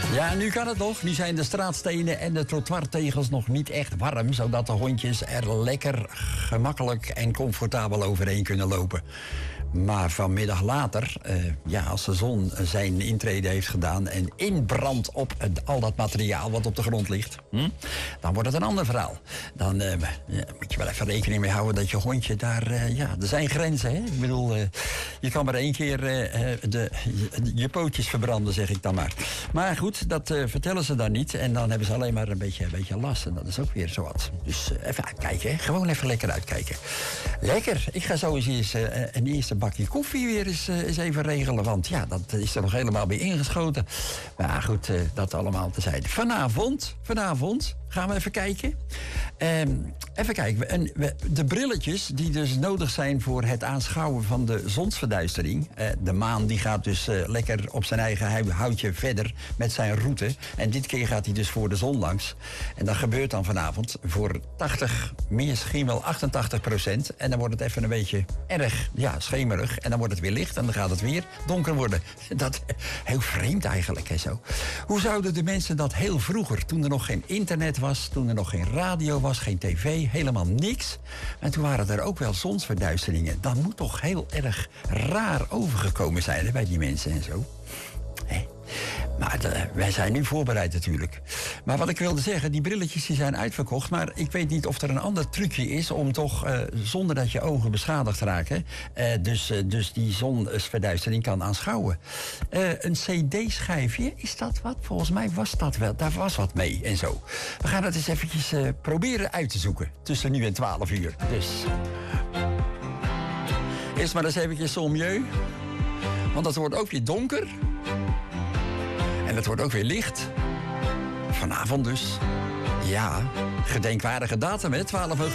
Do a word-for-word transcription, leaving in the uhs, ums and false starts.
Ja, nu kan het nog. Nu zijn de straatstenen en de trottoirtegels nog niet echt warm, zodat de hondjes er lekker, gemakkelijk en comfortabel overheen kunnen lopen. Maar vanmiddag later, uh, ja, als de zon zijn intrede heeft gedaan en inbrandt op het, al dat materiaal wat op de grond ligt, hm, dan wordt het een ander verhaal. Dan uh, ja, moet je wel even rekening mee houden dat je hondje daar, uh, ja, er zijn grenzen, hè. Ik bedoel, uh, je kan maar één keer uh, de, je, je pootjes verbranden, zeg ik dan maar. Maar goed, dat uh, vertellen ze dan niet en dan hebben ze alleen maar een beetje, een beetje last. En dat is ook weer zo wat. Dus uh, even uitkijken, hè. Gewoon even lekker uitkijken. Lekker, ik ga zo eens uh, een eerste bakje koffie weer eens, uh, eens even regelen. Want ja, dat is er nog helemaal bij ingeschoten. Maar goed, uh, dat allemaal tezijde. Vanavond, vanavond gaan we even kijken. Um, even kijken. En we, de brilletjes die dus nodig zijn voor het aanschouwen van de zonsverduistering. Uh, de maan die gaat dus uh, lekker op zijn eigen houtje verder met zijn route. En dit keer gaat hij dus voor de zon langs. En dat gebeurt dan vanavond voor tachtig, misschien wel achtentachtig procent. En dan wordt het even een beetje erg, ja, schemerig. En dan wordt het weer licht en dan gaat het weer donker worden. Dat heel vreemd eigenlijk en zo. Hoe zouden de mensen dat heel vroeger, toen er nog geen internet was, toen er nog geen radio was, geen tv, helemaal niks. En toen waren er ook wel zonsverduisteringen. Dat moet toch heel erg raar overgekomen zijn, hè, bij die mensen en zo. Hé. Maar de, wij zijn nu voorbereid natuurlijk. Maar wat ik wilde zeggen, die brilletjes die zijn uitverkocht. Maar ik weet niet of er een ander trucje is om toch, uh, zonder dat je ogen beschadigd raken, uh, dus, uh, dus die zonsverduistering kan aanschouwen. Uh, een cd-schijfje, is dat wat? Volgens mij was dat wel. Daar was wat mee en zo. We gaan het eens eventjes uh, proberen uit te zoeken. Tussen nu en twaalf uur. Dus eerst maar eens eventjes zo'n milieu. Want het wordt ook weer donker. En het wordt ook weer licht. Vanavond dus. Ja, gedenkwaardige datum, hè? twaalf augustus.